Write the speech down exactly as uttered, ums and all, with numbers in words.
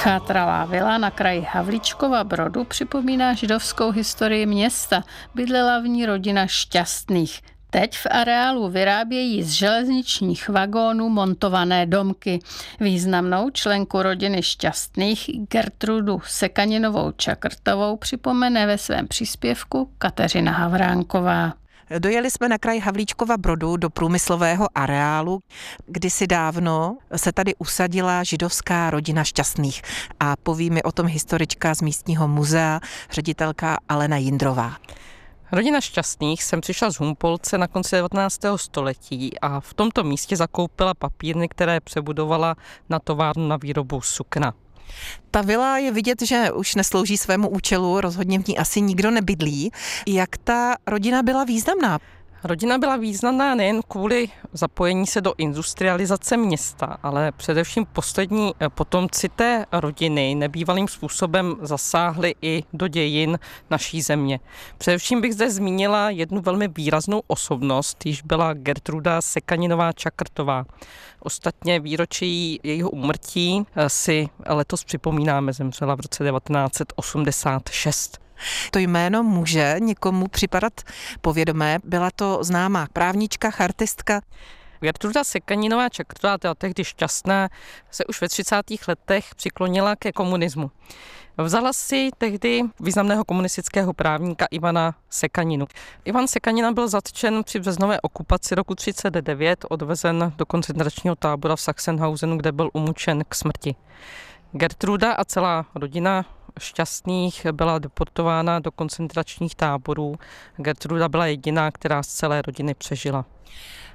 Schátralá vila na kraji Havlíčkova Brodu připomíná židovskou historii města. Bydlela v ní rodina Šťastných. Teď v areálu vyrábějí z železničních vagónů montované domky. Významnou členku rodiny Šťastných Gertrudu Sekaninovou Čakrtovou připomene ve svém příspěvku Kateřina Havránková. Dojeli jsme na kraj Havlíčkova Brodu do průmyslového areálu. Kdysi dávno se tady usadila židovská rodina Šťastných a poví mi o tom historička z místního muzea, ředitelka Alena Jindrová. Rodina Šťastných sem přišla z Humpolce na konci devatenáctého století a v tomto místě zakoupila papírny, které přebudovala na továrnu na výrobu sukna. Ta vila je vidět, že už neslouží svému účelu, rozhodně v ní asi nikdo nebydlí. Jak ta rodina byla významná? Rodina byla významná nejen kvůli zapojení se do industrializace města, ale především poslední potomci té rodiny nebývalým způsobem zasáhli i do dějin naší země. Především bych zde zmínila jednu velmi výraznou osobnost, již byla Gertruda Sekaninová Čakrtová. Ostatně výročí jejího úmrtí si letos připomínáme, zemřela v roce devatenáct set osmdesát šest. To jméno může někomu připadat povědomé. Byla to známá právnička, chartistka. Gertruda Sekaninová Čakrtová, teda tehdy Šťastná, se už ve třicátých letech přiklonila ke komunismu. Vzala si tehdy významného komunistického právníka Ivana Sekaninu. Ivan Sekanina byl zatčen při březnové okupaci roku třicet devět, odvezen do koncentračního tábora v Sachsenhausenu, kde byl umučen k smrti. Gertruda a celá rodina Šťastných byla deportována do koncentračních táborů. Gertruda byla jediná, která z celé rodiny přežila.